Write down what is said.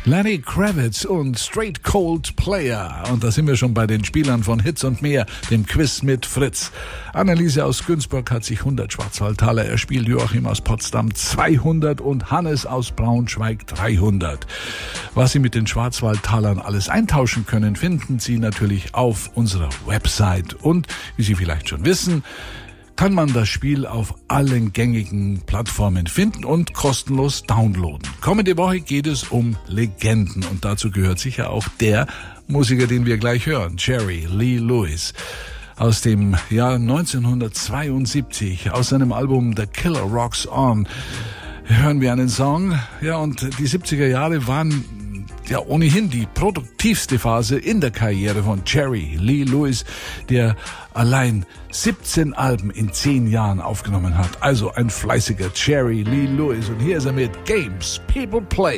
Lenny Kravitz und Straight Cold Player. Und da sind wir schon bei den Spielern von Hits und mehr, dem Quiz mit Fritz. Anneliese aus Günzburg hat sich 100 Schwarzwaldtaler erspielt, Joachim aus Potsdam 200 und Hannes aus Braunschweig 300. Was Sie mit den Schwarzwaldtalern alles eintauschen können, finden Sie natürlich auf unserer Website. Und wie Sie vielleicht schon wissen, kann man das Spiel auf allen gängigen Plattformen finden und kostenlos downloaden. Kommende Woche geht es um Legenden und dazu gehört sicher auch der Musiker, den wir gleich hören, Jerry Lee Lewis. Aus dem Jahr 1972, aus seinem Album The Killer Rocks On, hören wir einen Song. Ja, und die 70er Jahre waren ja ohnehin die produktivste Phase in der Karriere von Jerry Lee Lewis, der allein 17 Alben in 10 Jahren aufgenommen hat. Also ein fleißiger Jerry Lee Lewis. Und hier ist er mit Games People Play.